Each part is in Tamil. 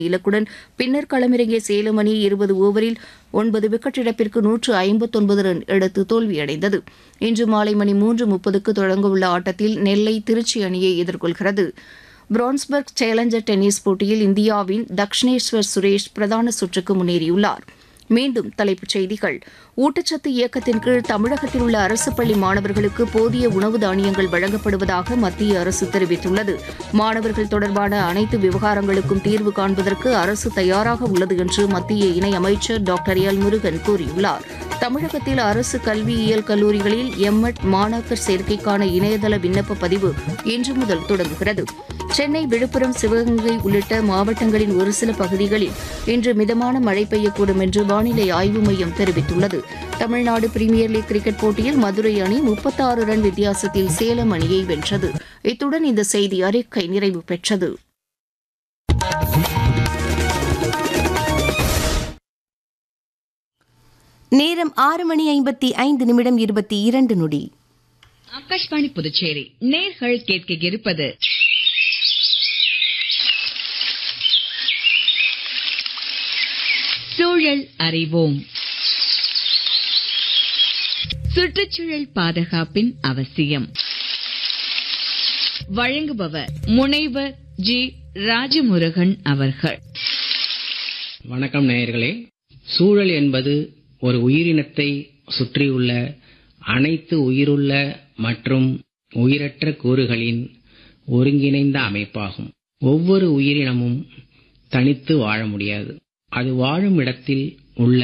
இலக்குடன் பின்னர் களமிறங்கிய சேலம் அணி 20 ஓவரில் 9 விக்கெட் இழப்பிற்கு 159 ரன் எடுத்து தோல்வியடைந்தது. இன்று மாலை மணி 3:30க்கு தொடங்கவுள்ள ஆட்டத்தில் நெல்லை திருச்சி அணியை எதிர்கொள்கிறது. பிரான்ஸ்பர்க் சேலஞ்சர் டென்னிஸ் போட்டியில் இந்தியாவின் தக்ஷினேஸ்வர் சுரேஷ் பிரதான சுற்றுக்கு முன்னேறியுள்ளார். மீண்டும் தலைப்புச் செய்திகள். ஊட்டச்சத்து இயக்கத்தின் கீழ் தமிழகத்தில் உள்ள அரசு பள்ளி மாணவர்களுக்கு போதிய உணவு தானியங்கள் வழங்கப்படுவதாக மத்திய அரசு தெரிவித்துள்ளது. மாணவர்கள் தொடர்பான அனைத்து விவகாரங்களுக்கும் தீர்வு காண்பதற்கு அரசு தயாராக உள்ளது என்று மத்திய இணையமைச்சர் டாக்டர் எல் முருகன் கூறியுள்ளார். தமிழகத்தில் அரசு கல்வியியல் கல்லூரிகளில் எம்எட் மாணாக்கர் சேர்க்கைக்கான இணையதள விண்ணப்ப பதிவு இன்று முதல் தொடங்குகிறது. சென்னை, விழுப்புரம், சிவகங்கை உள்ளிட்ட மாவட்டங்களின் ஒரு சில பகுதிகளில் இன்று மிதமான மழை பெய்யக்கூடும் என்று வானிலை ஆய்வு மையம் தெரிவித்துள்ளது. தமிழ்நாடு பிரீமியர் லீக் கிரிக்கெட் போட்டியில் மதுரை அணி 36 ரன் வித்தியாசத்தில் சேலம் அணியை வென்றது. இத்துடன் இந்த செய்தி அறிக்கை நிறைவு பெற்றது. நேரம் 6:55:22. ஆகாஷ்வாணி புதுச்சேரி நேர்கள் கேட்க இருப்பது சூழல் அறிவோம். சுற்றுச்சூழல் பாதுகாப்பின் அவசியம். வழங்குபவர் முனைவர் ஜி. ராஜமுருகன் அவர்கள். வணக்கம் நேயர்களே. சூழல் என்பது ஒரு உயிரினத்தை சுற்றியுள்ள அனைத்து உயிருள்ள மற்றும் உயிரற்ற கூறுகளின் ஒருங்கிணைந்த அமைப்பாகும். ஒவ்வொரு உயிரினமும் தனித்து வாழ முடியாது. அது வாழும் இடத்தில் உள்ள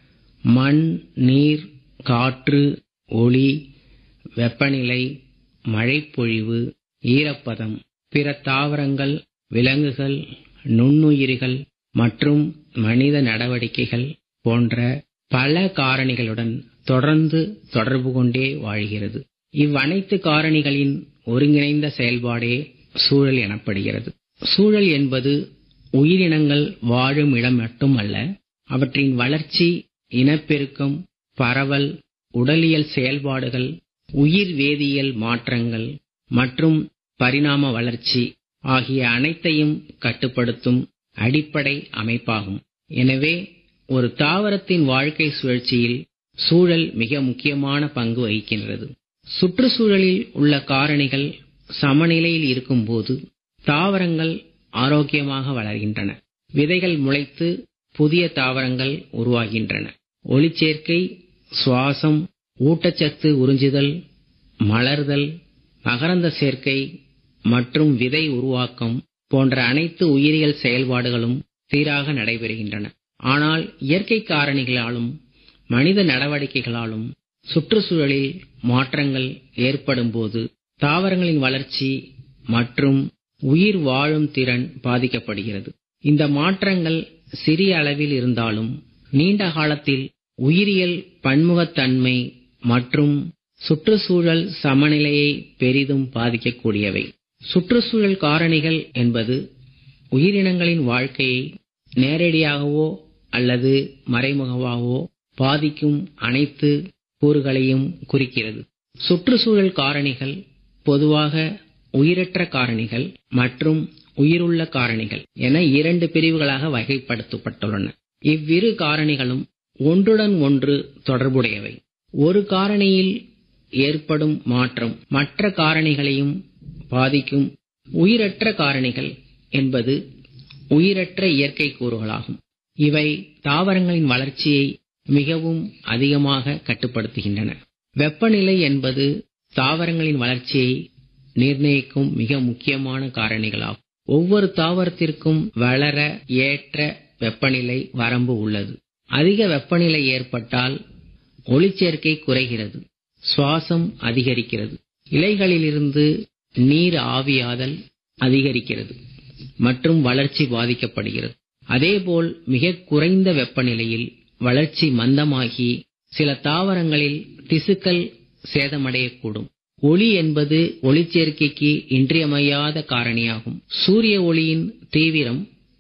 மண், நீர், காற்று, ஒளி, வெப்பநிலை, மழைப்பொழிவு, ஈரப்பதம், பிற தாவரங்கள், விலங்குகள், நுண்ணுயிரிகள் மற்றும் மனித நடவடிக்கைகள் போன்ற பல காரணிகளுடன் தொடர்ந்து தொடர்பு கொண்டே வாழ்கிறது. இவ்வனைத்து காரணிகளின் ஒருங்கிணைந்த செயல்பாடே சூழல் எனப்படுகிறது. சூழல் என்பது உயிரினங்கள் வாழும் இடம் மட்டுமல்ல, அவற்றின் வளர்ச்சி, இனப்பெருக்கம், பரவல், உடலியல் செயல்பாடுகள், உயிர் வேதியியல் மாற்றங்கள் மற்றும் பரிணாம வளர்ச்சி ஆகிய அனைத்தையும் கட்டுப்படுத்தும் அடிப்படை அமைப்பாகும். எனவே ஒரு தாவரத்தின் வாழ்க்கை சுழற்சியில் சூழல் மிக முக்கியமான பங்கு வகிக்கின்றது. சுற்றுச்சூழலில் உள்ள காரணிகள் சமநிலையில் இருக்கும்போது தாவரங்கள் ஆரோக்கியமாக வளர்கின்றன. விதைகள் முளைத்து புதிய தாவரங்கள் உருவாகின்றன. ஒளிச்சேர்க்கை, சுவாசம், ஊட்டச்சத்து உறிஞ்சுதல், மலர்தல், மகரந்த சேர்க்கை மற்றும் விதை உருவாக்கம் போன்ற அனைத்து உயிரியல் செயல்பாடுகளும் சீராக நடைபெறுகின்றன. ஆனால் இயற்கை காரணிகளாலும் மனித நடவடிக்கைகளாலும் சுற்றுச்சூழலில் மாற்றங்கள் ஏற்படும் போது தாவரங்களின் வளர்ச்சி மற்றும் உயிர் வாழும் திறன் பாதிக்கப்படுகிறது. இந்த மாற்றங்கள் சிறிய அளவில் இருந்தாலும் நீண்ட காலத்தில் உயிரியல் பன்முகத்தன்மை மற்றும் சுற்றுச்சூழல் சமநிலையை பெரிதும் பாதிக்கக்கூடியவை. சுற்றுச்சூழல் காரணிகள் என்பது உயிரினங்களின் வாழ்க்கையை நேரடியாகவோ அல்லது மறைமுகமாகவோ பாதிக்கும் அனைத்து கூறுகளையும் குறிக்கிறது. சுற்றுச்சூழல் காரணிகள் பொதுவாக உயிரற்ற காரணிகள் மற்றும் உயிருள்ள காரணிகள் என 2 பிரிவுகளாக வகைப்படுத்தப்பட்டுள்ளன. இவ்விரு காரணிகளும் ஒன்றுடன் ஒன்று தொடர்புடையவை. ஒரு காரணியில் ஏற்படும் மாற்றம் மற்ற காரணிகளையும் பாதிக்கும். உயிரற்ற காரணிகள் என்பது உயிரற்ற இயற்கை கூறுகளாகும். இவை தாவரங்களின் வளர்ச்சியை மிகவும் அதிகமாக கட்டுப்படுத்துகின்றன. வெப்பநிலை என்பது தாவரங்களின் வளர்ச்சியை நிர்ணயிக்கும் மிக முக்கியமான காரணிகளாகும். ஒவ்வொரு தாவரத்திற்கும் வளர ஏற்ற வெப்பநிலை வரம்பு உள்ளது. அதிக வெப்பநிலை ஏற்பட்டால் ஒளிச்சேர்க்கை குறைகிறது, சுவாசம் அதிகரிக்கிறது, இலைகளிலிருந்து நீர் ஆவியாதல் அதிகரிக்கிறது மற்றும் வளர்ச்சி பாதிக்கப்படுகிறது. அதேபோல் மிக குறைந்த வெப்பநிலையில் வளர்ச்சி மந்தமாகி சில தாவரங்களில் திசுக்கள் சேதமடையக்கூடும். ஒளி என்பது ஒளிச்சேர்க்கைக்கு இன்றியமையாத காரணியாகும். சூரிய ஒளியின் தீவிரம்,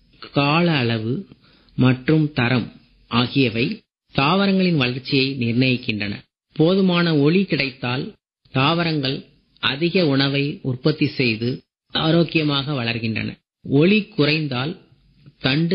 கால அளவு மற்றும் தரம் ஆகியவை தாவரங்களின் வளர்ச்சியை நிர்ணயிக்கின்றன. போதுமான ஒளி கிடைத்தால் தாவரங்கள் அதிக உணவை உற்பத்தி செய்து ஆரோக்கியமாக வளர்கின்றன. ஒளி குறைந்தால் தண்டு